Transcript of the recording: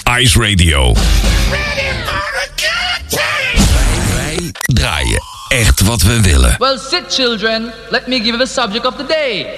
Ice Radio. Wij draaien echt wat we willen. Well, sit children, let me give you the subject of the day.